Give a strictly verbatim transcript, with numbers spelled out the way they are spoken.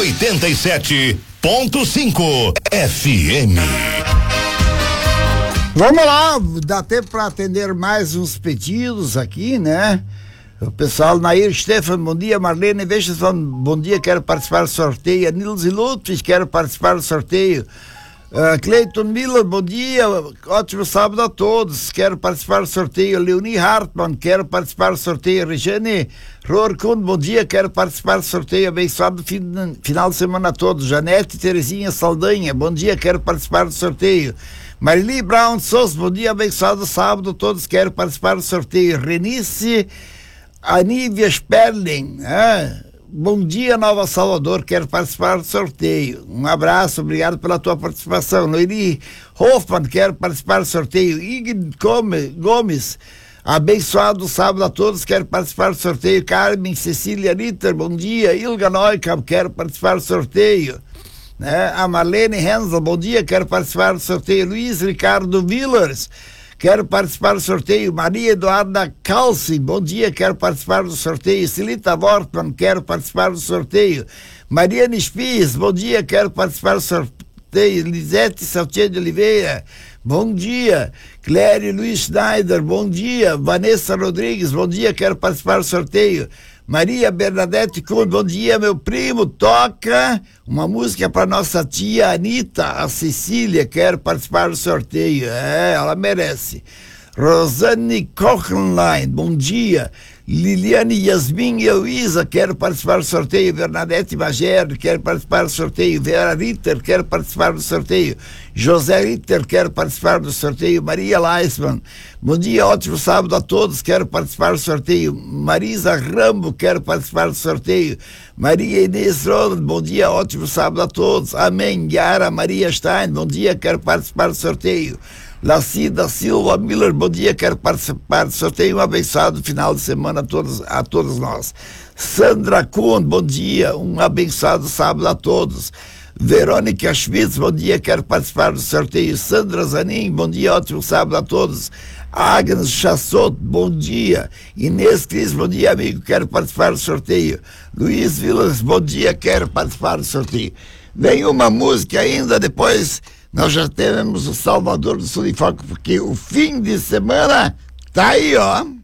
oitenta e sete ponto cinco F M. Vamos lá, dá tempo para atender mais uns pedidos aqui, né? O pessoal, Nair Stefan, bom dia. Marlene Wechselson, bom dia, quero participar do sorteio. Nils Ludwig, quero participar do sorteio. Uh, Cleiton Miller, bom dia, ótimo sábado a todos, quero participar do sorteio. Leonie Hartmann, quero participar do sorteio. Regiane Rohrkund, bom dia, quero participar do sorteio. Abençoado fim, final de semana a todos. Janete Terezinha Saldanha, bom dia, quero participar do sorteio. Marili Brown Souza, bom dia, abençoado sábado a todos, quero participar do sorteio. Renice Anívia Sperling, ah, bom dia, Nova Salvador, quero participar do sorteio. Um abraço, obrigado pela tua participação. Noeli Hoffman, quero participar do sorteio. Ingrid Gomes, abençoado sábado a todos, quero participar do sorteio. Carmen Cecília Ritter, bom dia. Ilga Neukamp, quero participar do sorteio. Né? A Marlene Hensel, bom dia, quero participar do sorteio. Luiz Ricardo Villers, quero participar do sorteio. Maria Eduarda Calci, bom dia, quero participar do sorteio. Celita Wortmann, quero participar do sorteio. Mariane Spies, bom dia, quero participar do sorteio. Lisete Saltier de Oliveira, bom dia. Clério Luiz Schneider, bom dia. Vanessa Rodrigues, bom dia, quero participar do sorteio. Maria Bernadette Kuhn, bom dia, meu primo, toca uma música para nossa tia Anitta, a Cecília, quero participar do sorteio, é, ela merece. Rosane Kochlein, bom dia. Liliane Yasmin Eloísa, quero participar do sorteio. Bernadette Magero, quero participar do sorteio. Vera Ritter, quero participar do sorteio. José Ritter, quero participar do sorteio. Maria Leisman, bom dia, ótimo sábado a todos, quero participar do sorteio. Marisa Rambo, quero participar do sorteio. Maria Inês Ronald, bom dia, ótimo sábado a todos, amém. Yara Maria Stein, bom dia, quero participar do sorteio. Lacida Silva Miller, bom dia, quero participar do sorteio. Um abençoado final de semana a todos, a todos nós. Sandra Kuhn, bom dia, um abençoado sábado a todos. Verônica Schmitz, bom dia, quero participar do sorteio. Sandra Zanin, bom dia, ótimo sábado a todos. Agnes Chassot, bom dia. Inês Cris, bom dia, amigo, quero participar do sorteio. Luiz Vilas, bom dia, quero participar do sorteio. Vem uma música ainda, depois nós já temos o Salvador do Sul e Foco, porque o fim de semana tá aí, ó.